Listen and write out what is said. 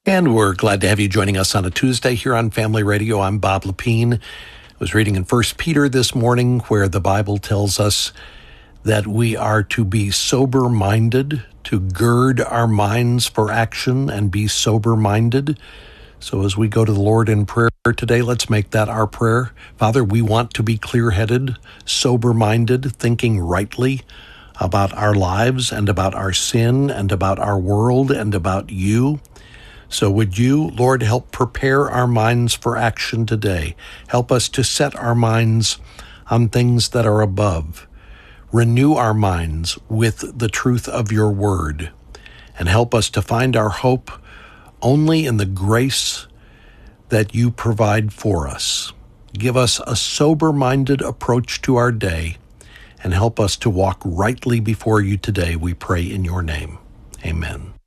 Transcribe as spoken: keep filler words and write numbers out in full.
And we're glad to have you joining us on a Tuesday here on Family Radio. I'm Bob Lepine. I was reading in First Peter this morning where the Bible tells us that we are to be sober-minded, to gird our minds for action and be sober-minded. So as we go to the Lord in prayer today, let's make that our prayer. Father, we want to be clear-headed, sober-minded, thinking rightly about our lives and about our sin and about our world and about you. So would you, Lord, help prepare our minds for action today. Help us to set our minds on things that are above. Renew our minds with the truth of your word. And help us to find our hope only in the grace that you provide for us. Give us a sober-minded approach to our day and help us to walk rightly before you today, we pray in your name. Amen.